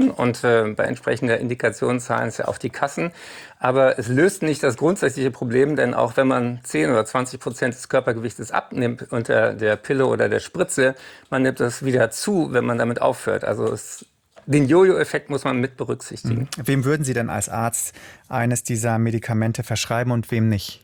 schon und bei entsprechender Indikation zahlen es ja auch die Kassen. Aber es löst nicht das grundsätzliche Problem, denn auch wenn man 10 oder 20% des Körpergewichtes abnimmt unter der Pille oder der Spritze, man nimmt das wieder zu, wenn man damit aufhört. Also den Jojo-Effekt muss man mit berücksichtigen. Wem würden Sie denn als Arzt eines dieser Medikamente verschreiben und wem nicht?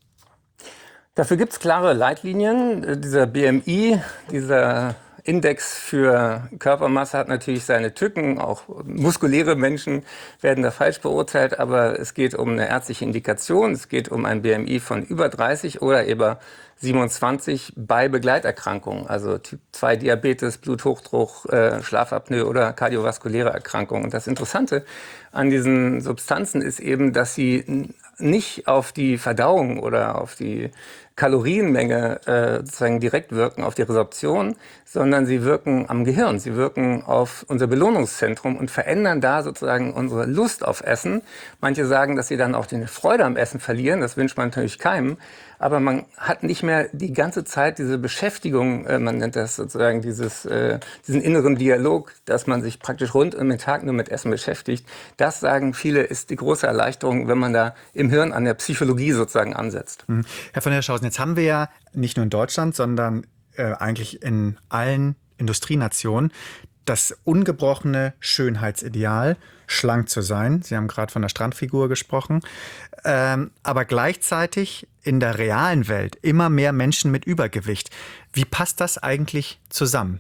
Dafür gibt es klare Leitlinien. Dieser BMI, dieser Index für Körpermasse hat natürlich seine Tücken. Auch muskuläre Menschen werden da falsch beurteilt. Aber es geht um eine ärztliche Indikation. Es geht um ein BMI von über 30 oder über 27 bei Begleiterkrankungen. Also Typ 2 Diabetes, Bluthochdruck, Schlafapnoe oder kardiovaskuläre Erkrankungen. Und das Interessante an diesen Substanzen ist eben, dass sie nicht auf die Verdauung oder auf die Kalorienmenge sozusagen direkt wirken, auf die Resorption, sondern sie wirken am Gehirn. Sie wirken auf unser Belohnungszentrum und verändern da sozusagen unsere Lust auf Essen. Manche sagen, dass sie dann auch die Freude am Essen verlieren. Das wünscht man natürlich keinem. Aber man hat nicht mehr die ganze Zeit diese Beschäftigung, man nennt das sozusagen diesen inneren Dialog, dass man sich praktisch rund um den Tag nur mit Essen beschäftigt. Das, sagen viele, ist die große Erleichterung, wenn man da im Hirn an der Psychologie sozusagen ansetzt. Herr von der Schausen, jetzt haben wir ja nicht nur in Deutschland, sondern eigentlich in allen Industrienationen das ungebrochene Schönheitsideal, schlank zu sein. Sie haben gerade von der Strandfigur gesprochen. Aber gleichzeitig in der realen Welt immer mehr Menschen mit Übergewicht. Wie passt das eigentlich zusammen?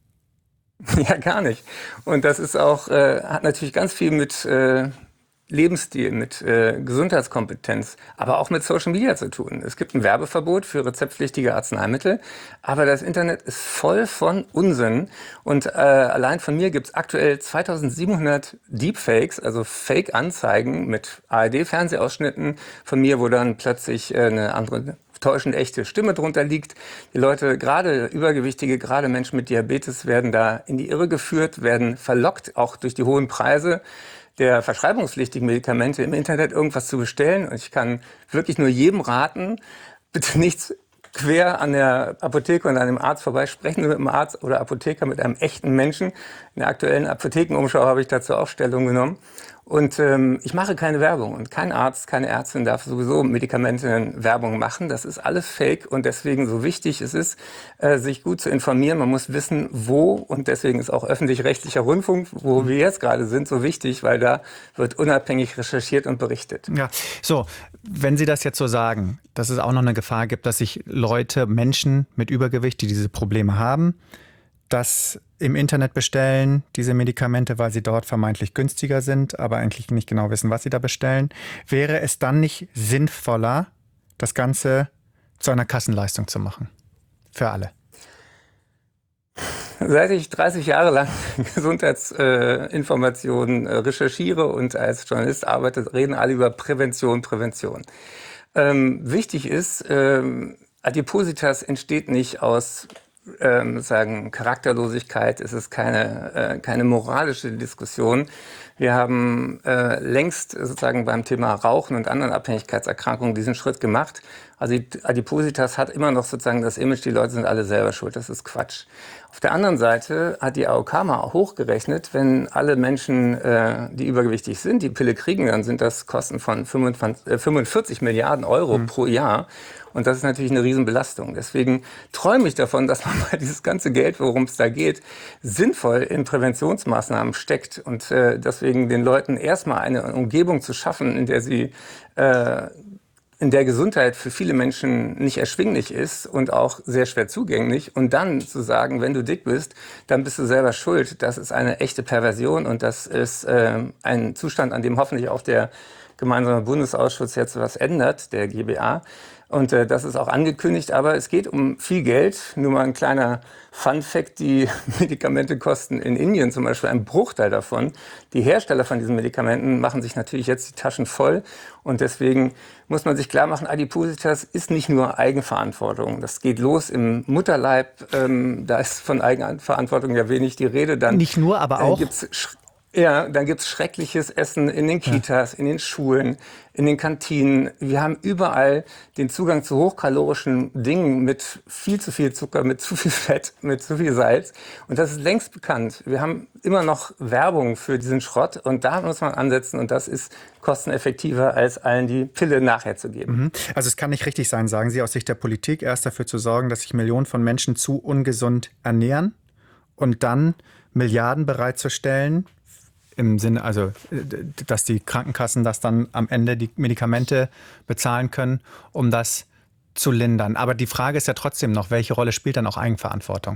Ja, gar nicht. Und das ist auch, hat natürlich ganz viel mit Lebensstil, mit Gesundheitskompetenz, aber auch mit Social Media zu tun. Es gibt ein Werbeverbot für rezeptpflichtige Arzneimittel, aber das Internet ist voll von Unsinn. Und allein von mir gibt es aktuell 2700 Deepfakes, also Fake-Anzeigen mit ARD-Fernsehausschnitten von mir, wo dann plötzlich eine andere täuschend echte Stimme drunter liegt. Die Leute, gerade Übergewichtige, gerade Menschen mit Diabetes, werden da in die Irre geführt, werden verlockt, auch durch die hohen Preise der verschreibungspflichtigen Medikamente im Internet irgendwas zu bestellen. Und ich kann wirklich nur jedem raten, bitte nichts quer an der Apotheke und an dem Arzt vorbei. Sprechen Sie mit einem Arzt oder Apotheker, mit einem echten Menschen. In der aktuellen Apothekenumschau habe ich dazu auch Stellung genommen. Und ich mache keine Werbung und kein Arzt, keine Ärztin darf sowieso Medikamentenwerbung machen. Das ist alles Fake und deswegen so wichtig es ist, sich gut zu informieren. Man muss wissen, wo, und deswegen ist auch öffentlich-rechtlicher Rundfunk, wo wir jetzt gerade sind, so wichtig, weil da wird unabhängig recherchiert und berichtet. Ja, so, wenn Sie das jetzt so sagen, dass es auch noch eine Gefahr gibt, dass sich Leute, Menschen mit Übergewicht, die diese Probleme haben, das im Internet bestellen, diese Medikamente, weil sie dort vermeintlich günstiger sind, aber eigentlich nicht genau wissen, was sie da bestellen. Wäre es dann nicht sinnvoller, das Ganze zu einer Kassenleistung zu machen? Für alle. Seit ich 30 Jahre lang Gesundheitsinformationen recherchiere und als Journalist arbeite, reden alle über Prävention, Prävention. Wichtig ist, Adipositas entsteht nicht aus sagen Charakterlosigkeit, es ist keine moralische Diskussion. Wir haben längst sozusagen beim Thema Rauchen und anderen Abhängigkeitserkrankungen diesen Schritt gemacht. Also die Adipositas hat immer noch sozusagen das Image, die Leute sind alle selber schuld. Das ist Quatsch. Auf der anderen Seite hat die AOK mal hochgerechnet, wenn alle Menschen, die übergewichtig sind, die Pille kriegen, dann sind das Kosten von 45 Milliarden Euro pro Jahr. Und das ist natürlich eine Riesenbelastung. Deswegen träume ich davon, dass man mal dieses ganze Geld, worum es da geht, sinnvoll in Präventionsmaßnahmen steckt. Und deswegen den Leuten erstmal eine Umgebung zu schaffen, in der sie in der Gesundheit für viele Menschen nicht erschwinglich ist und auch sehr schwer zugänglich. Und dann zu sagen, wenn du dick bist, dann bist du selber schuld. Das ist eine echte Perversion und das ist ein Zustand, an dem hoffentlich auch der gemeinsame Bundesausschuss jetzt was ändert, der GBA. Und das ist auch angekündigt, aber es geht um viel Geld. Nur mal ein kleiner Fun-Fact, die Medikamente kosten in Indien zum Beispiel einen Bruchteil davon. Die Hersteller von diesen Medikamenten machen sich natürlich jetzt die Taschen voll. Und deswegen muss man sich klar machen, Adipositas ist nicht nur Eigenverantwortung. Das geht los im Mutterleib. Da ist von Eigenverantwortung ja wenig die Rede. Dann nicht nur, aber auch. Ja, dann gibt's schreckliches Essen in den Kitas, in den Schulen, in den Kantinen. Wir haben überall den Zugang zu hochkalorischen Dingen mit viel zu viel Zucker, mit zu viel Fett, mit zu viel Salz. Und das ist längst bekannt. Wir haben immer noch Werbung für diesen Schrott und da muss man ansetzen und das ist kosteneffektiver, als allen die Pille nachher zu geben. Also es kann nicht richtig sein, sagen Sie aus Sicht der Politik, erst dafür zu sorgen, dass sich Millionen von Menschen zu ungesund ernähren und dann Milliarden bereitzustellen, im Sinne, also, dass die Krankenkassen das dann am Ende die Medikamente bezahlen können, um das zu lindern. Aber die Frage ist ja trotzdem noch, welche Rolle spielt dann auch Eigenverantwortung?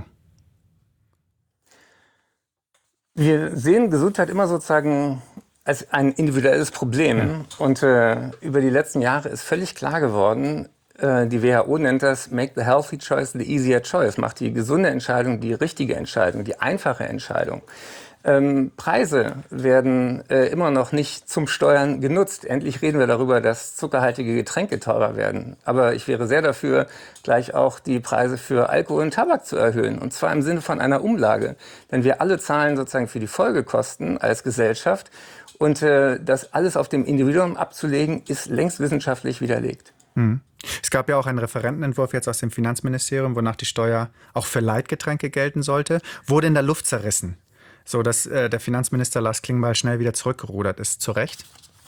Wir sehen Gesundheit immer sozusagen als ein individuelles Problem. Und über die letzten Jahre ist völlig klar geworden, die WHO nennt das Make the healthy choice the easier choice. Macht die gesunde Entscheidung die richtige Entscheidung, die einfache Entscheidung. Preise werden immer noch nicht zum Steuern genutzt. Endlich reden wir darüber, dass zuckerhaltige Getränke teurer werden. Aber ich wäre sehr dafür, gleich auch die Preise für Alkohol und Tabak zu erhöhen. Und zwar im Sinne von einer Umlage. Denn wir alle zahlen sozusagen für die Folgekosten als Gesellschaft. Und das alles auf dem Individuum abzulegen, ist längst wissenschaftlich widerlegt. Es gab ja auch einen Referentenentwurf jetzt aus dem Finanzministerium, wonach die Steuer auch für Leitgetränke gelten sollte. Wurde in der Luft zerrissen, so dass der Finanzminister Lars Klingbeil schnell wieder zurückgerudert ist. Zu Recht?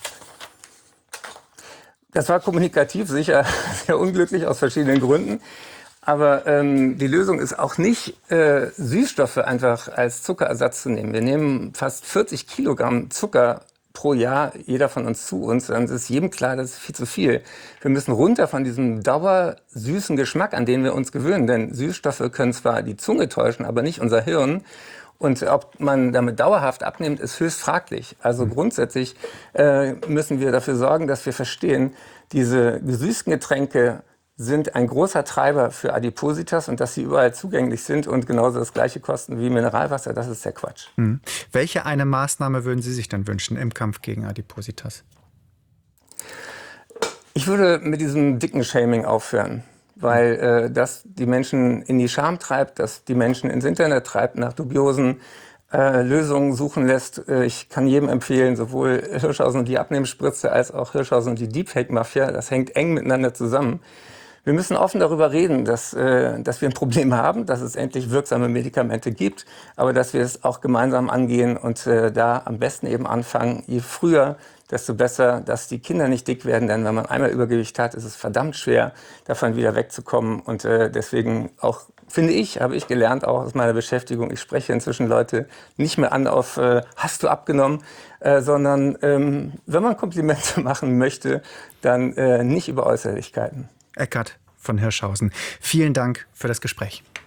Das war kommunikativ sicher sehr unglücklich aus verschiedenen Gründen. Aber die Lösung ist auch nicht, Süßstoffe einfach als Zuckerersatz zu nehmen. Wir nehmen fast 40 Kilogramm Zucker pro Jahr, jeder von uns zu uns. Dann ist jedem klar, das ist viel zu viel. Wir müssen runter von diesem dauersüßen Geschmack, an den wir uns gewöhnen. Denn Süßstoffe können zwar die Zunge täuschen, aber nicht unser Hirn. Und ob man damit dauerhaft abnimmt, ist höchst fraglich. Also grundsätzlich müssen wir dafür sorgen, dass wir verstehen, diese gesüßten Getränke sind ein großer Treiber für Adipositas und dass sie überall zugänglich sind und genauso das gleiche kosten wie Mineralwasser, das ist der Quatsch. Welche eine Maßnahme würden Sie sich dann wünschen im Kampf gegen Adipositas? Ich würde mit diesem dicken Shaming aufhören, weil das die Menschen in die Scham treibt, das die Menschen ins Internet treibt, nach dubiosen Lösungen suchen lässt. Ich kann jedem empfehlen, sowohl Hirschhausen und die Abnehmspritze als auch Hirschhausen und die Deepfake-Mafia, das hängt eng miteinander zusammen. Wir müssen offen darüber reden, dass wir ein Problem haben, dass es endlich wirksame Medikamente gibt, aber dass wir es auch gemeinsam angehen und da am besten eben anfangen, je früher, desto besser, dass die Kinder nicht dick werden. Denn wenn man einmal Übergewicht hat, ist es verdammt schwer, davon wieder wegzukommen. Und deswegen auch, finde ich, habe ich gelernt, auch aus meiner Beschäftigung, ich spreche inzwischen Leute nicht mehr an auf hast du abgenommen, sondern wenn man Komplimente machen möchte, dann nicht über Äußerlichkeiten. Eckhard von Hirschhausen, vielen Dank für das Gespräch.